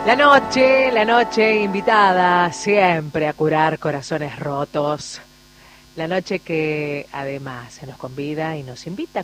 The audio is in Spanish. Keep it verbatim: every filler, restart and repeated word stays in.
La noche, la noche invitada siempre a curar corazones rotos. La noche que además se nos convida y nos invita